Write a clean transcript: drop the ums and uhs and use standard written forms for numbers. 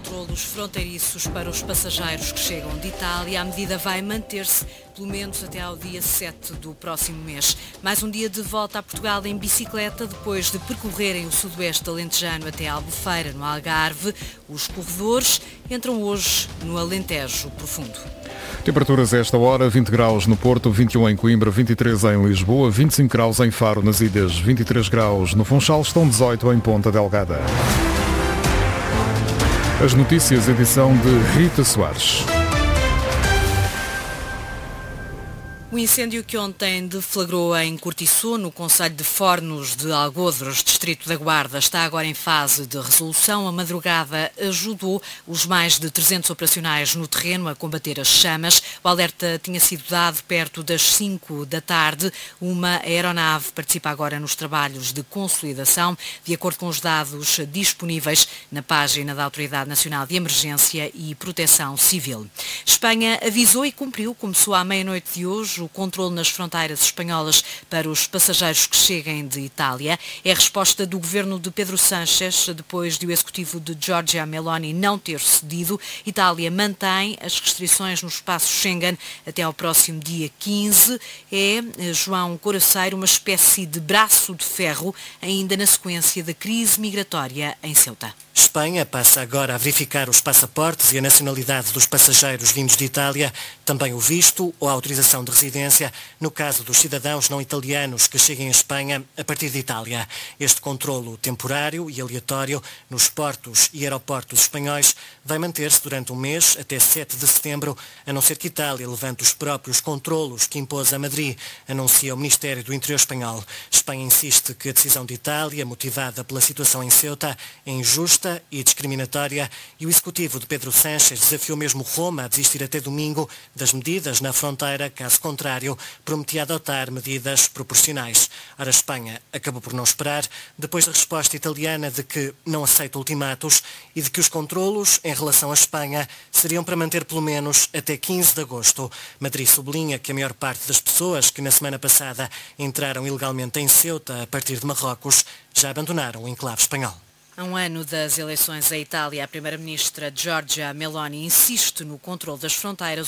controlos fronteiriços para os passageiros que chegam de Itália. A medida vai manter-se pelo menos até ao dia 7 do próximo mês. Mais um dia de volta a Portugal em bicicleta, depois de percorrerem o sudoeste alentejano até Albufeira, no Algarve. Os corredores entram hoje no Alentejo Profundo. Temperaturas a esta hora: 20 graus no Porto, 21 em Coimbra, 23 em Lisboa, 25 graus em Faro, nas Ilhas, 23 graus no Funchal, estão 18 em Ponta Delgada. As notícias, edição de Rita Soares. O incêndio que ontem deflagrou em Cortiço, no concelho de Fornos de Algodres, distrito da Guarda, está agora em fase de resolução. A madrugada ajudou os mais de 300 operacionais no terreno a combater as chamas. O alerta tinha sido dado perto das 5 da tarde. Uma aeronave participa agora nos trabalhos de consolidação, de acordo com os dados disponíveis na página da Autoridade Nacional de Emergência e Proteção Civil. Espanha avisou e cumpriu. Começou à meia-noite de hoje o controle nas fronteiras espanholas para os passageiros que cheguem de Itália. É a resposta do governo de Pedro Sánchez, depois de o executivo de Giorgia Meloni não ter cedido. Itália mantém as restrições no espaço Schengen até ao próximo dia 15. É, João Coraceiro, uma espécie de braço de ferro, ainda na sequência da crise migratória em Ceuta. Espanha passa agora a verificar os passaportes e a nacionalidade dos passageiros vindos de Itália, também o visto ou a autorização de residência, no caso dos cidadãos não italianos que cheguem à Espanha a partir de Itália. Este controlo temporário e aleatório nos portos e aeroportos espanhóis vai manter-se durante um mês, até 7 de setembro, a não ser que Itália levante os próprios controlos que impôs a Madrid, anuncia o Ministério do Interior espanhol. Espanha insiste que a decisão de Itália, motivada pela situação em Ceuta, é injusta e discriminatória, e o executivo de Pedro Sánchez desafiou mesmo Roma a desistir até domingo das medidas na fronteira, caso contrário, prometia adotar medidas proporcionais. Ora, a Espanha acabou por não esperar, depois da resposta italiana de que não aceita ultimatos e de que os controlos em relação à Espanha seriam para manter pelo menos até 15 de agosto. Madrid sublinha que a maior parte das pessoas que na semana passada entraram ilegalmente em Ceuta a partir de Marrocos já abandonaram o enclave espanhol. A um ano das eleições em Itália, a primeira-ministra Giorgia Meloni insiste no controle das fronteiras.